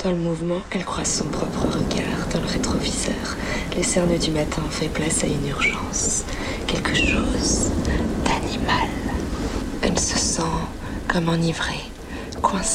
Dans le mouvement, elle croise son propre regard dans le rétroviseur. Les cernes du matin fait place à une urgence. Quelque chose d'animal. Elle se sent comme enivrée, coincée.